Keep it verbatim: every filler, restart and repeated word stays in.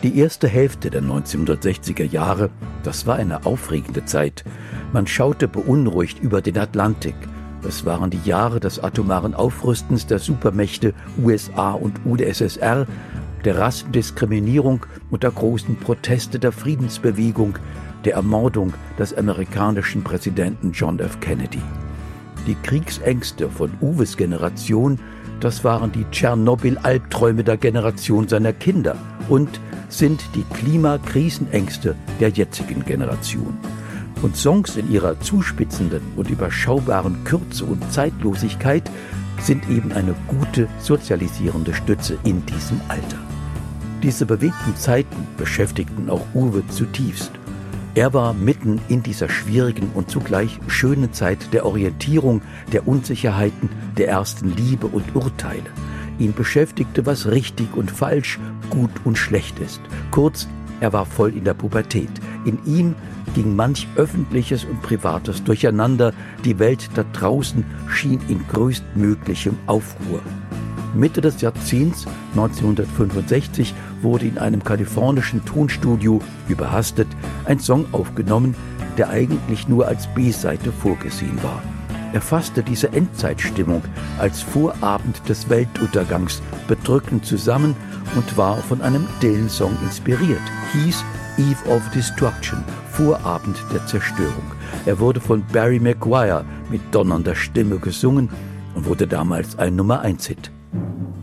Die erste Hälfte der neunzehnhundertsechziger Jahre, das war eine aufregende Zeit. Man schaute beunruhigt über den Atlantik. Es waren die Jahre des atomaren Aufrüstens der Supermächte U S A und U d S S R, der Rassendiskriminierung und der großen Proteste der Friedensbewegung, der Ermordung des amerikanischen Präsidenten John F. Kennedy. Die Kriegsängste von Uwes Generation, das waren die Tschernobyl-Albträume der Generation seiner Kinder und sind die Klimakrisenängste der jetzigen Generation. Und Songs in ihrer zuspitzenden und überschaubaren Kürze und Zeitlosigkeit sind eben eine gute sozialisierende Stütze in diesem Alter. Diese bewegten Zeiten beschäftigten auch Uwe zutiefst. Er war mitten in dieser schwierigen und zugleich schönen Zeit der Orientierung, der Unsicherheiten, der ersten Liebe und Urteile. Ihn beschäftigte, was richtig und falsch, gut und schlecht ist. Kurz, er war voll in der Pubertät. In ihm ging manch Öffentliches und Privates durcheinander. Die Welt da draußen schien in größtmöglichem Aufruhr. Mitte des Jahrzehnts neunzehnhundertfünfundsechzig wurde in einem kalifornischen Tonstudio, überhastet, ein Song aufgenommen, der eigentlich nur als B-Seite vorgesehen war. Er fasste diese Endzeitstimmung als Vorabend des Weltuntergangs bedrückend zusammen und war von einem Dylan-Song inspiriert, hieß Eve of Destruction, Vorabend der Zerstörung. Er wurde von Barry McGuire mit donnernder Stimme gesungen und wurde damals ein Nummer eins Hit.